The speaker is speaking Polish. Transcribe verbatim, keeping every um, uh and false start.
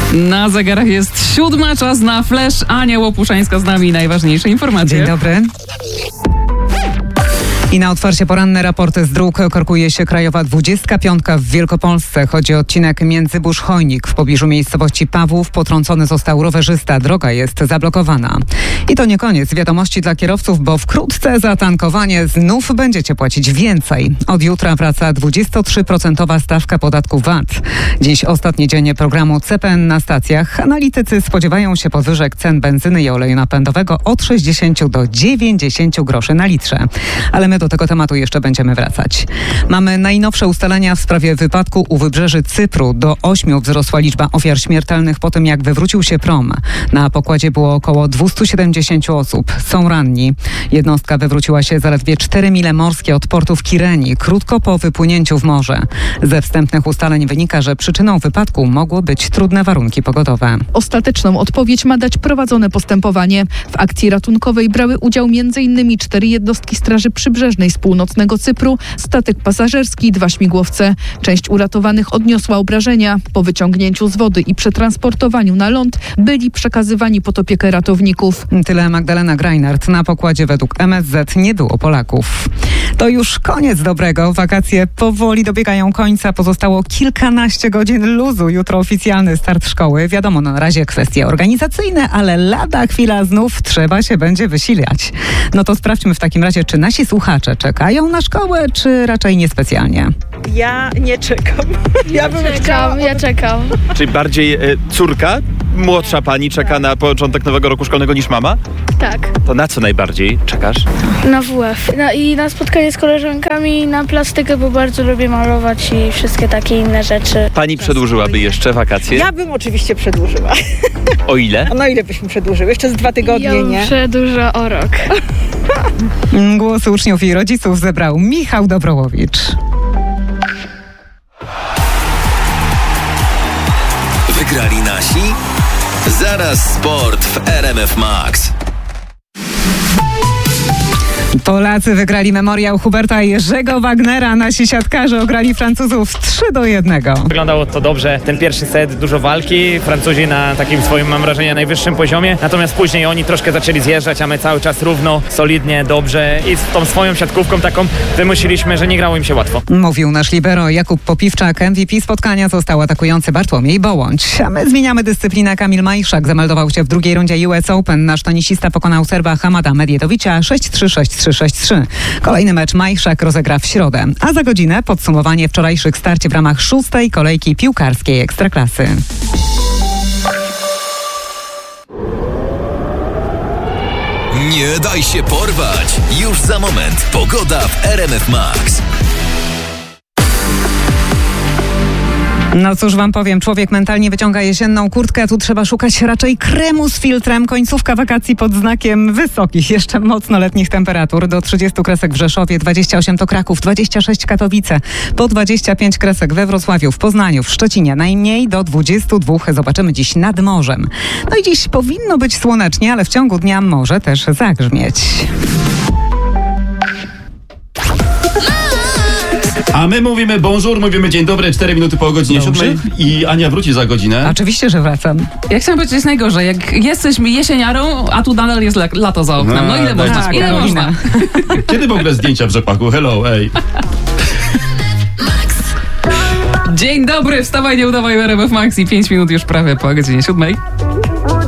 Na zegarach jest siódma, czas na Flash. Ania Łopuszańska z nami, najważniejsze informacje. Dzień dobry. I na otwarcie poranne raporty z dróg korkuje się krajowa dwudziestka piątka w Wielkopolsce. Chodzi o odcinek Międzybórz-Chojnik. W pobliżu miejscowości Pawłów potrącony został rowerzysta. Droga jest zablokowana. I to nie koniec wiadomości dla kierowców, bo wkrótce za tankowanie znów będziecie płacić więcej. Od jutra wraca dwudziestotrzyprocentowa stawka podatku V A T. Dziś ostatni dzień programu C P N na stacjach. Analitycy spodziewają się podwyżek cen benzyny i oleju napędowego od sześćdziesięciu do dziewięćdziesięciu groszy na litrze. Ale my do tego tematu jeszcze będziemy wracać. Mamy najnowsze ustalenia w sprawie wypadku u wybrzeży Cypru. Do ośmiu wzrosła liczba ofiar śmiertelnych po tym, jak wywrócił się prom. Na pokładzie było około dwieście siedemdziesiąt osób. Są ranni. Jednostka wywróciła się zaledwie cztery mile morskie od portu w Kireni, krótko po wypłynięciu w morze. Ze wstępnych ustaleń wynika, że przyczyną wypadku mogło być trudne warunki pogodowe. Ostateczną odpowiedź ma dać prowadzone postępowanie. W akcji ratunkowej brały udział między innymi cztery jednostki Straży Przybrzeżnej z północnego Cypru, statek pasażerski i dwa śmigłowce. Część uratowanych odniosła obrażenia. Po wyciągnięciu z wody i przetransportowaniu na ląd byli przekazywani pod opiekę ratowników. Tyle Magdalena Greinert. Na pokładzie według M S Z nie było Polaków. To już koniec dobrego. Wakacje powoli dobiegają końca. Pozostało kilkanaście godzin luzu. Jutro oficjalny start szkoły. Wiadomo, no na razie kwestie organizacyjne, ale lada chwila znów trzeba się będzie wysilać. No to sprawdźmy w takim razie, czy nasi słuchacze czekają na szkołę, czy raczej niespecjalnie? Ja nie czekam. Ja bym czekam, chciała... ja czekam. Czyli bardziej e, córka, młodsza pani czeka na początek nowego roku szkolnego niż mama? Tak. To na co najbardziej czekasz? Na W F. Na, I na spotkanie z koleżankami, na plastykę, bo bardzo lubię malować i wszystkie takie inne rzeczy. Pani przedłużyłaby jeszcze wakacje? Ja bym oczywiście przedłużyła. O ile? A no ile byśmy przedłużyły? Jeszcze z dwa tygodnie, ja nie? przedłuża o rok. Głos uczniów i rodziców zebrał Michał Dobrołowicz. Wygrali nasi? Zaraz sport w R M F Max. Polacy wygrali memoriał Huberta Jerzego Wagnera. Nasi siatkarze ograli Francuzów trzy do jednego. Wyglądało to dobrze. Ten pierwszy set, dużo walki. Francuzi na takim swoim, mam wrażenie, najwyższym poziomie. Natomiast później oni troszkę zaczęli zjeżdżać, a my cały czas równo, solidnie, dobrze. I z tą swoją siatkówką taką wymusiliśmy, że nie grało im się łatwo. Mówił nasz libero Jakub Popiwczak. M V P spotkania został atakujący Bartłomiej Bołądź. A my zmieniamy dyscyplinę. Kamil Majszak zameldował się w drugiej rundzie U S Open. Nasz tenisista pokonał Serba Hamada Medjedowicza sześć trzy, sześć trzy, sześć trzy. Kolejny mecz Majszak rozegra w środę. A za godzinę podsumowanie wczorajszych starć w ramach szóstej kolejki piłkarskiej Ekstraklasy. Nie daj się porwać. Już za moment pogoda w R M F Max. No cóż wam powiem, człowiek mentalnie wyciąga jesienną kurtkę, a tu trzeba szukać raczej kremu z filtrem. Końcówka wakacji pod znakiem wysokich, jeszcze mocno letnich temperatur. Do trzydziestu kresek w Rzeszowie, dwadzieścia osiem to Kraków, dwadzieścia sześć Katowice, po dwadzieścia pięć kresek we Wrocławiu, w Poznaniu, w Szczecinie, najmniej do dwudziestu dwóch zobaczymy dziś nad morzem. No i dziś powinno być słonecznie, ale w ciągu dnia może też zagrzmieć. A my mówimy bonjour, mówimy dzień dobry, cztery minuty po godzinie siódmej i Ania wróci za godzinę. Oczywiście, że wracam. Ja chciałam powiedzieć najgorzej, jak jesteś jesieniarą, a tu nadal jest lato za oknem. No ile można? tak, Ile Karolina. można? Kiedy w ogóle zdjęcia w rzepaku? Hello, ej. Dzień dobry, wstawaj, nie udawaj w R M F Max i pięć minut już prawie po godzinie siódmej.